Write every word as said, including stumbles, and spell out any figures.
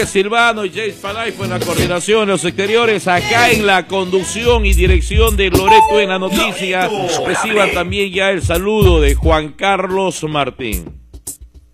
Rodríguez Silvano y Jace Palay fue en la coordinación de los exteriores. Acá en la conducción y dirección de Loreto en la noticia. Reciban también ya el saludo de Juan Carlos Martín.